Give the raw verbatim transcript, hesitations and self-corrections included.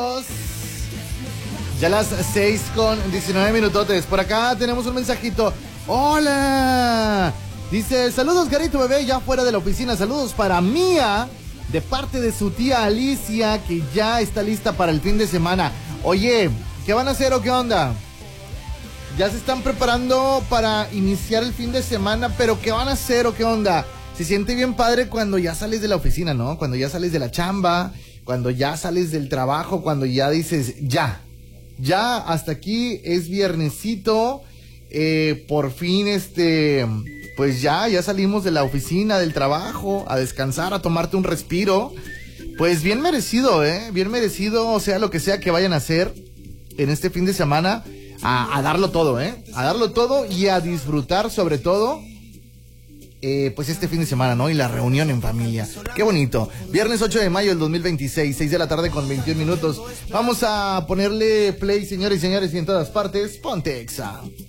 Ya las seis con diecinueve minutotes. Por acá tenemos un mensajito. ¡Hola! Dice, saludos Garito bebé, ya fuera de la oficina. Saludos para Mía, de parte de su tía Alicia, que ya está lista para el fin de semana. Oye, ¿qué van a hacer o qué onda? Ya se están preparando para iniciar el fin de semana, pero ¿qué van a hacer o qué onda? Se siente bien padre cuando ya sales de la oficina, ¿no? Cuando ya sales de la chamba, cuando ya sales del trabajo, cuando ya dices, ya, ya hasta aquí es viernesito, eh, por fin este, pues ya, ya salimos de la oficina, del trabajo, a descansar, a tomarte un respiro. Pues bien merecido, ¿eh? Bien merecido, o sea, lo que sea que vayan a hacer en este fin de semana, a, a darlo todo, ¿eh? A darlo todo y a disfrutar sobre todo. Eh, pues este fin de semana, ¿no? Y la reunión en familia. Qué bonito. Viernes ocho de mayo del dos mil veintiséis, seis de la tarde con veintiún minutos. Vamos a ponerle play, señores y señores, y en todas partes, ponte Exa.